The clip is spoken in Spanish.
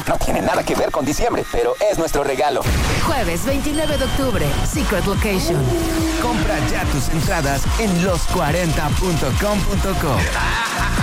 No tiene nada que ver con diciembre, pero es nuestro regalo. Jueves 29 de octubre, Secret Location. Compra ya tus entradas en los40.com.co.